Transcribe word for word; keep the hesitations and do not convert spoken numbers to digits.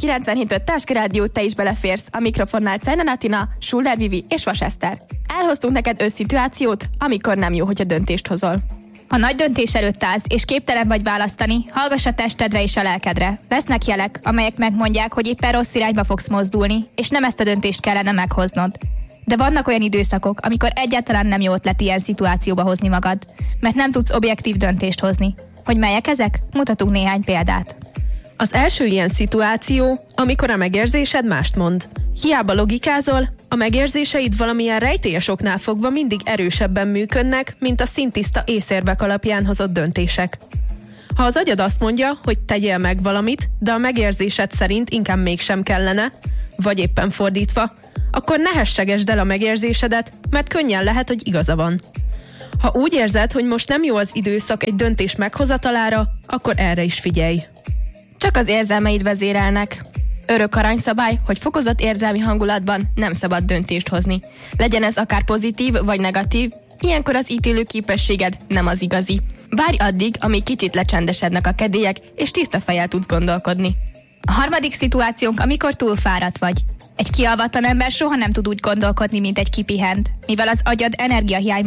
kilencvenhét öt Táska Rádió, te is beleférsz. A mikrofonnál Czajna Atina, Schuller Vivi és Vas Eszter. Elhoztunk neked összituációt, amikor nem jó, hogy a döntést hozol. Ha nagy döntés előtt állsz, és képtelen vagy választani, hallgass a testedre és a lelkedre. Lesznek jelek, amelyek megmondják, hogy éppen rossz irányba fogsz mozdulni, és nem ezt a döntést kellene meghoznod. De vannak olyan időszakok, amikor egyáltalán nem jó ötlet ilyen szituációba hozni magad, mert nem tudsz objektív döntést hozni. Hogy melyek ezek? Mutatunk néhány példát. Az első ilyen szituáció, amikor a megérzésed mást mond. Hiába logikázol, a megérzéseid valamilyen rejtélyes oknál fogva mindig erősebben működnek, mint a szintiszta észérvek alapján hozott döntések. Ha az agyad azt mondja, hogy tegyél meg valamit, de a megérzésed szerint inkább mégsem kellene, vagy éppen fordítva, akkor ne hessegesd el a megérzésedet, mert könnyen lehet, hogy igaza van. Ha úgy érzed, hogy most nem jó az időszak egy döntés meghozatalára, akkor erre is figyelj. Csak az érzelmeid vezérelnek. Örök aranyszabály, hogy fokozott érzelmi hangulatban nem szabad döntést hozni. Legyen ez akár pozitív vagy negatív, ilyenkor az ítélő képességed nem az igazi. Várj addig, amíg kicsit lecsendesednek a kedélyek, és tiszta fejjel tudsz gondolkodni. A harmadik szituációnk, amikor túlfáradt vagy. Egy kialvatlan ember soha nem tud úgy gondolkodni, mint egy kipihent, mivel az agyad energiahiány